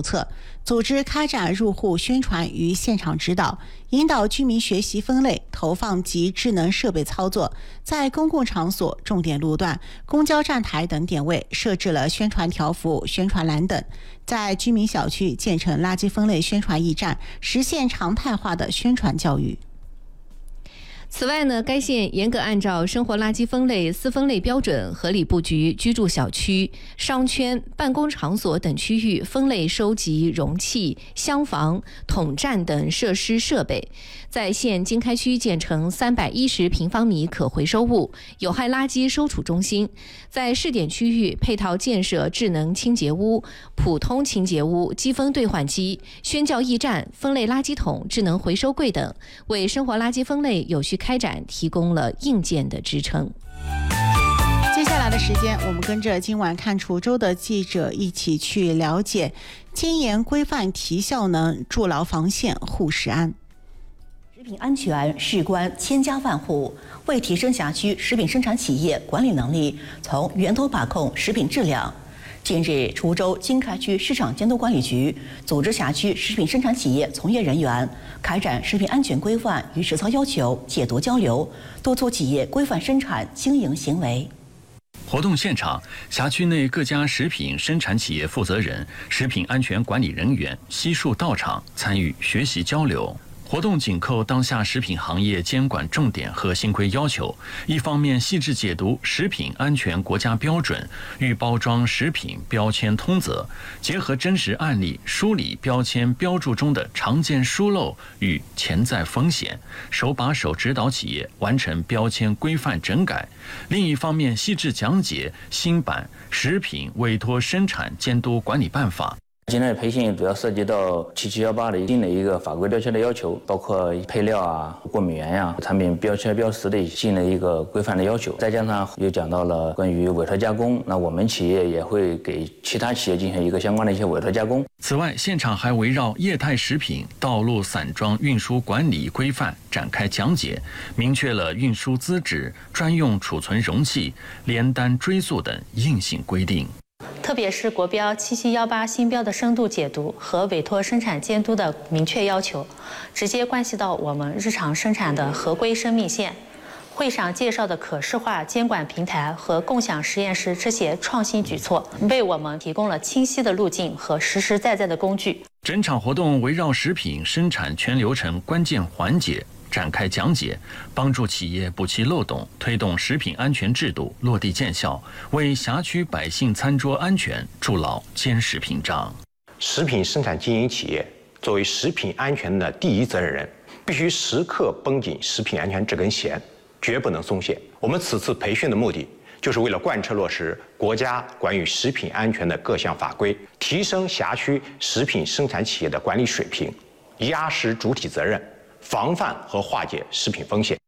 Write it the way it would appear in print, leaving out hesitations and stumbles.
册，组织开展入户宣传与现场指导，引导居民学习分类、投放及智能设备操作。在公共场所、重点路段、公交站台等点位设置了宣传条幅、宣传栏等，在居民小区建成垃圾分类宣传驿站，实现常态化的宣传教育。 此外呢，该县严格按照生活垃圾分类4分类标准，合理布局居住小区、商圈、办公场所等区域分类收集容器、箱房、桶站等设施设备。在县经开区建成310平方米可回收物有害垃圾收储中心，在试点区域配套建设智能清洁屋、普通清洁屋、积分兑换机、宣教驿站、分类垃圾桶、智能回收柜等，为生活垃圾分类有序开展提供了硬件的支撑。 接下来的时间，我们跟着今晚看滁州的记者一起去了解坚严规范提效能，筑牢防线护食安。 食品安全事关千家万户，为提升辖区食品生产企业管理能力，从源头把控食品质量，近日，滁州经开区市场监督管理局组织辖区食品生产企业从业人员开展食品安全规范与实操要求解读交流，督促企业规范生产经营行为。 活动现场，辖区内各家食品生产企业负责人、食品安全管理人员悉数到场参与学习交流。活动紧扣当下食品行业监管重点和新规要求，一方面细致解读食品安全国家标准预包装食品标签通则，结合真实案例梳理标签标注中的常见疏漏与潜在风险，手把手指导企业完成标签规范整改；另一方面细致讲解新版食品委托生产监督管理办法。 今天的培训主要涉及到7718的新的一个法规标签的要求，包括配料啊、过敏原呀、产品标签标识的新的一个规范的要求，再加上又讲到了关于委托加工，那我们企业也会给其他企业进行一个相关的一些委托加工。 此外，现场还围绕液态食品道路散装运输管理规范展开讲解，明确了运输资质、专用储存容器、联单追溯等硬性规定。 特别是国标7718新标的深度解读和委托生产监督的明确要求，直接关系到我们日常生产的合规生命线。会上介绍的可视化监管平台和共享实验室这些创新举措，为我们提供了清晰的路径和实实在在的工具。 整场活动围绕食品生产全流程关键环节展开讲解，帮助企业补齐漏洞，推动食品安全制度落地见效，为辖区百姓餐桌安全筑牢坚实屏障。 食品生产经营企业作为食品安全的第一责任人，必须时刻绷紧食品安全这根弦，绝不能松懈。我们此次培训的目的，就是为了贯彻落实国家关于食品安全的各项法规，提升辖区食品生产企业的管理水平，压实主体责任，防范和化解食品风险。